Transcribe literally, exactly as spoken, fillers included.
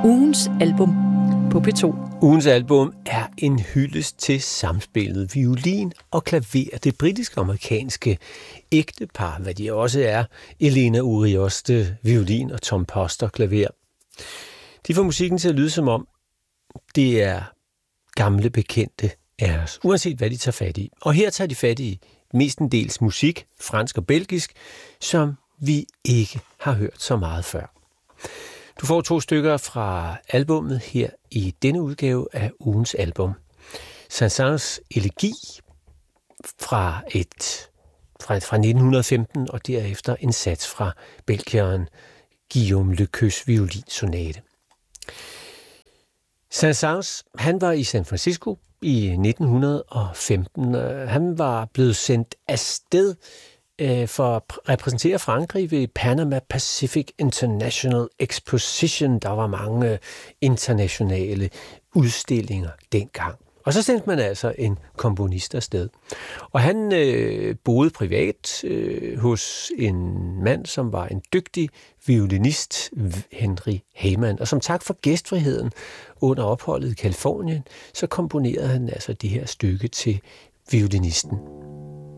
Ugens album på P to. Ugens album er en hyldest til samspillet violin og klaver. Det britiske-amerikanske ægtepar, hvad de også er, Elena Urioste violin og Tom Poster klaver. De får musikken til at lyde som om, det er gamle bekendte af os, uanset hvad de tager fat i. Og her tager de fat i mestendels musik, fransk og belgisk, som vi ikke har hørt så meget før. Du får to stykker fra albummet her i denne udgave af ugens album. Saint-Saëns elegi fra, et, fra, fra nitten femten, og derefter en sats fra belgieren Guillaume Lequeus violinsonate. Saint-Saëns, han var i San Francisco i nitten femten. Han var blevet sendt afsted for at repræsentere Frankrig ved Panama Pacific International Exposition. Der var mange internationale udstillinger dengang. Og så sendte man altså en komponist afsted. Og han øh, boede privat øh, hos en mand, som var en dygtig violinist, Henry Heyman. Og som tak for gæstfriheden under opholdet i Californien, så komponerede han altså det her stykke til violinisten.